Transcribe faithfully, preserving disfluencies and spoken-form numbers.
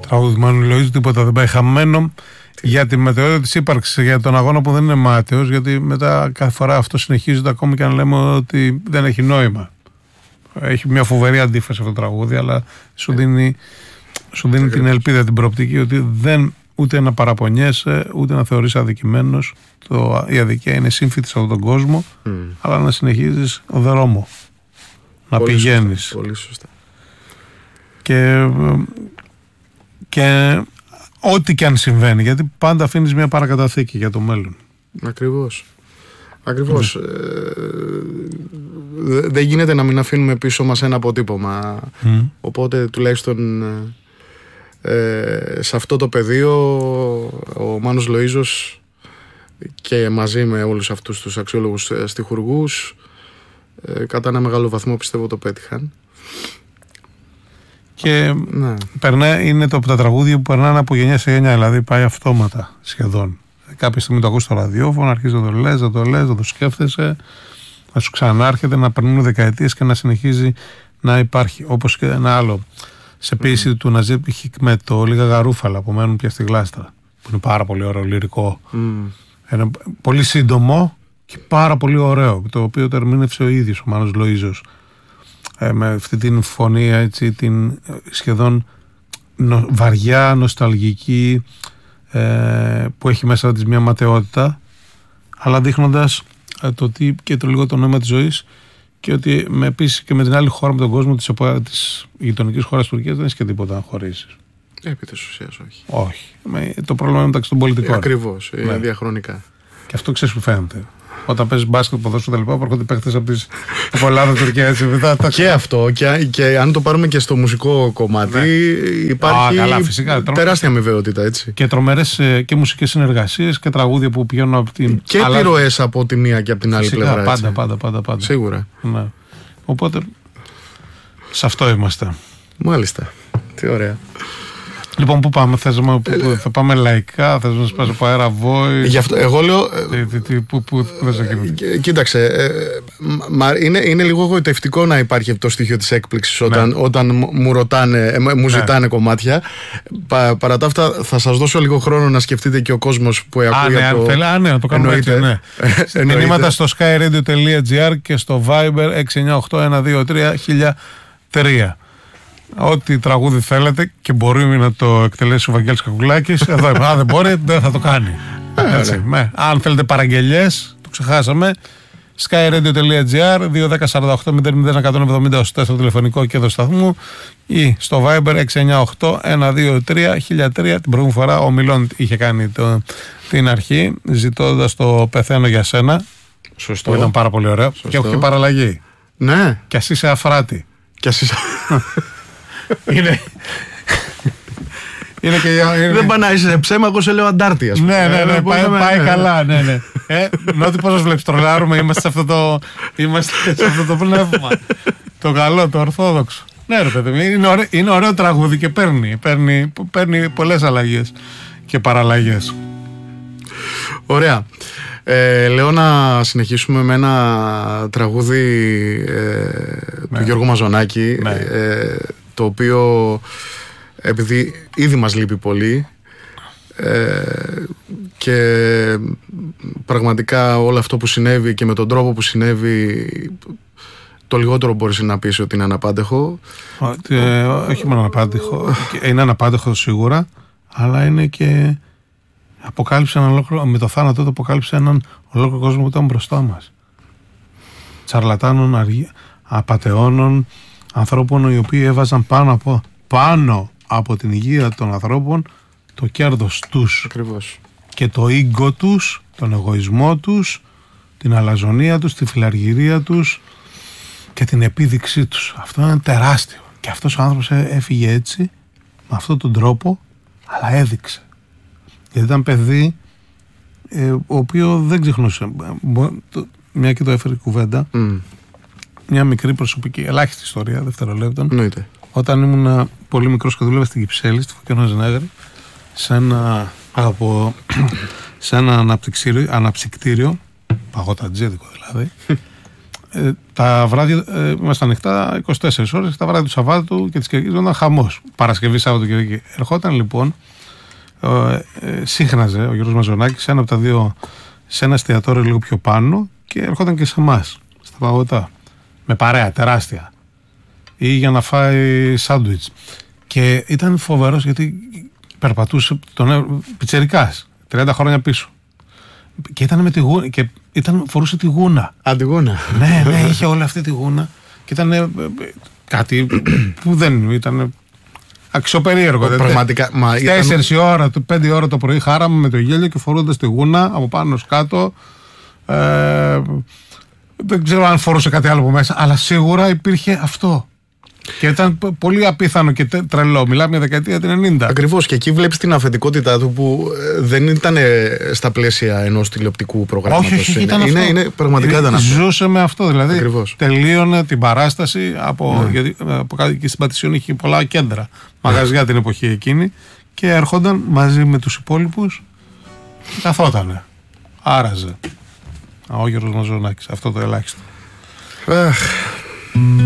τραγούδι Μάνου Λοΐζου, τίποτα δεν πάει χαμένο. Για τη μετεωρία της ύπαρξης, για τον αγώνα που δεν είναι μάταιος, γιατί μετά κάθε φορά αυτό συνεχίζεται ακόμη και αν λέμε ότι δεν έχει νόημα. Έχει μια φοβερή αντίφαση αυτό το τραγούδι, αλλά σου δίνει, σου δίνει την ελπίδα, την προοπτική ότι δεν ούτε να παραπονιέσαι, ούτε να θεωρείς αδικημένος. Το, η αδικία είναι σύμφυτη σε αυτόν τον κόσμο, mm. αλλά να συνεχίζεις δρόμο. Να πολύ πηγαίνεις. Σωστά, πολύ σωστά. Και, και ό,τι και αν συμβαίνει, γιατί πάντα αφήνεις μια παρακαταθήκη για το μέλλον. Ακριβώς. Ακριβώς. Mm. Ε, δεν γίνεται να μην αφήνουμε πίσω μας ένα αποτύπωμα. Mm. Οπότε τουλάχιστον ε, σε αυτό το πεδίο ο Μάνος Λοΐζος και μαζί με όλους αυτούς τους αξιόλογους στιχουργούς ε, κατά ένα μεγάλο βαθμό πιστεύω το πέτυχαν. Και ναι. περνά, είναι το, τα τραγούδια που περνάνε από γενιά σε γενιά, δηλαδή πάει αυτόματα σχεδόν. Κάποια στιγμή το ακούς στο ραδιόφωνο, αρχίζεις να το λες, να το λες, να το σκέφτεσαι, να σου ξανάρχεται, να περνούν δεκαετίες και να συνεχίζει να υπάρχει. Όπως και ένα άλλο, σε ποίηση mm. του Ναζίπ με το Λίγα Γαρούφαλα που μένουν πια στη Γλάστρα, που είναι πάρα πολύ ωραίο λυρικό. Mm. Ένα πολύ σύντομο και πάρα πολύ ωραίο, το οποίο το ερμήνευσε ο ίδιος ο Μάνος Λοΐζος. Ε, με αυτή την φωνή, έτσι, την σχεδόν νο, βαριά, νοσταλγική, ε, που έχει μέσα της μια ματαιότητα, αλλά δείχνοντας ε, το τι και το λίγο το νόημα της ζωής, και ότι με, επίσης και με την άλλη χώρα, με τον κόσμο της, της γειτονικής χώρας Τουρκίας δεν έχει και τίποτα να χωρίσεις. Επί της ουσίας όχι. Όχι. Με, το πρόβλημα είναι μεταξύ των πολιτικών. Ε, ακριβώς, ναι. Είναι διαχρονικά. Και αυτό ξέρεις που φαίνεται. Όταν παίζεις μπάσκετ, ποδόσφαιρο τα λοιπά, προέρχονται παίκτες από τις Ελλάδα, Τουρκία, έτσι. Μετά, τα... Και αυτό, και, και αν το πάρουμε και στο μουσικό κομμάτι, ναι. υπάρχει Α, καλά, φυσικά, τεράστια αμοιβαιότητα, έτσι. Και τρομερές και μουσικές συνεργασίες και τραγούδια που πηγαίνουν από την. Και αλλά... επιρροές από τη μία και από την άλλη φυσικά, πλευρά. Πάντα, πάντα, πάντα, πάντα, πάντα. Σίγουρα. Ναι. Οπότε, σε αυτό είμαστε. Μάλιστα. Τι ωραία. Λοιπόν, πού πάμε, θες, που, που, θα πάμε λαϊκά, θες να σπάσω από αέρα voice. Γι' αυτό, εγώ λέω. Τι, τι, τι, πού, πού, πού θες να κινηθεί. Κοίταξε, ε, μα, είναι, είναι λίγο εγωιτευτικό να υπάρχει το στοιχείο της έκπληξης όταν, ναι. όταν μου, ρωτάνε, μου ζητάνε ναι. κομμάτια. Πα, παρά τα αυτά, θα σας δώσω λίγο χρόνο να σκεφτείτε και ο κόσμος που ακούει. Α, ναι, από... θέλει, α, ναι, να το κάνουμε έτσι, ναι. Μηνύματα στο skyradio.gr και στο Viber έξι εννιά οκτώ ένα δύο τρία χίλια τρία. Ό,τι τραγούδι θέλετε και μπορεί να το εκτελέσει ο Βαγγέλης Κακουλάκης, εδώ είμαι. Αν δεν μπορεί, δεν θα το κάνει. Έτσι, με. Αν θέλετε παραγγελιές, το ξεχάσαμε. skyradio.gr δύο ένα μηδέν σαράντα οκτώ μηδέν μηδέν εκατόν εβδομήντα στο τηλεφωνικό κέντρο σταθμού ή στο Viber έξι εννιά οκτώ ένα δύο τρία χίλια τρία. Την προηγούμενη φορά ο Μιλών είχε κάνει το, την αρχή ζητώντας το «Πεθαίνω για σένα». Σωστό. Που ήταν πάρα πολύ ωραίο. Σωστό. Και έχω και παραλλαγή. Ναι. Και ας είσαι αφράτη. Και ας είσαι... είναι... είναι και... είναι... Δεν πάει να είσαι ψέμα, εγώ σε λέω αντάρτη, ας πούμε. Ναι, ναι, ναι, ε, πάει, πάει, πάει καλά, ναι, ναι. Ε, νότι πώς σας βλέπεις, τρολάρουμε, είμαστε σε αυτό το, είμαστε σε αυτό το πνεύμα. Το καλό, το ορθόδοξο. Ναι ρε παιδί, είναι ωραίο, είναι ωραίο τραγούδι και παίρνει, παίρνει, παίρνει πολλές αλλαγές και παραλλαγές. Ωραία. Ε, λέω να συνεχίσουμε με ένα τραγούδι ε, ναι. του Γιώργου Μαζονάκη, ναι. ε, το οποίο επειδή ήδη μας λείπει πολύ ε, και πραγματικά όλο αυτό που συνέβη και με τον τρόπο που συνέβη, το λιγότερο μπορείς να πεις ότι είναι αναπάντεχο. Ε, όχι μόνο αναπάντεχο, είναι αναπάντεχο σίγουρα, αλλά είναι και αποκάλυψε έναν ολόκληρο, με το θάνατο του αποκάλυψε έναν ολόκληρο κόσμο που ήταν μπροστά μας. Τσαρλατάνων, αργή, απατεώνων, ανθρώπων οι οποίοι έβαζαν πάνω από, πάνω από την υγεία των ανθρώπων το κέρδος τους. Ακριβώς. Και το ίγκο τους, τον εγωισμό τους, την αλαζονία τους, τη φιλαργυρία τους και την επίδειξή τους. Αυτό είναι τεράστιο. Και αυτός ο άνθρωπος έφυγε έτσι, με αυτόν τον τρόπο, αλλά έδειξε. Γιατί ήταν παιδί ε, ο οποίο δεν ξεχνούσε. Μια και το έφερε κουβέντα. Mm. Μια μικρή προσωπική, ελάχιστη ιστορία, δευτερολέπτων. Νοείται. Όταν ήμουν πολύ μικρός και δούλευα στην Κυψέλη, στη Φωκιώνα Ζενέγρη, σε ένα, από, σε ένα αναψυκτήριο, παγωτατζίδικο δηλαδή, ε, τα βράδια ε, ήμασταν ανοιχτά είκοσι τέσσερις ώρες και τα βράδια του Σαββάτου και της Κυριακής ήταν χαμός. Παρασκευή, Σάββατο, Κυριακή. Ερχόταν λοιπόν, ε, ε, σύχναζε ο Γιώργος Μαζονάκης σε ένα από τα δύο, σε ένα εστιατόριο λίγο πιο πάνω και ερχόταν και σε εμάς, στα παγωτά. Με παρέα, τεράστια. Ή για να φάει σάντουιτς. Και ήταν φοβερός γιατί περπατούσε τον πιτσερικάς, τριάντα χρόνια πίσω. Και ήταν με τη γούνα, και ήταν, φορούσε τη γούνα. Αντιγούνα. Ναι, ναι, είχε όλη αυτή τη γούνα. Και ήταν ε, κάτι που δεν ήταν αξιοπερίεργο. Πραγματικά. Τέσσερις ήταν... ώρα, πέντε ώρα το πρωί χάραμε με το γέλιο και φορώντας τη γούνα από πάνω ως κάτω. Ε, δεν ξέρω αν φορούσε κάτι άλλο από μέσα, αλλά σίγουρα υπήρχε αυτό. Και ήταν πολύ απίθανο και τρελό. Μιλάμε για δεκαετία του ενενήντα. Ακριβώς. Και εκεί βλέπεις την αυθεντικότητά του που δεν ήταν στα πλαίσια ενός τηλεοπτικού προγράμματος. Όχι, όχι, ήταν είναι, αυτό. είναι, πραγματικά ήταν αυτό. Ζούσε με αυτό. Δηλαδή Ακριβώς. τελείωνε την παράσταση από, ναι. γιατί από κάτω εκεί στην Πατησιών είχε πολλά κέντρα, μαγαζιά την εποχή εκείνη και έρχονταν μαζί με τους υπόλοιπους και καθότανε. Άραζε. Ο Γιώργος Μαζονάκης. Αυτό το ελάχιστο.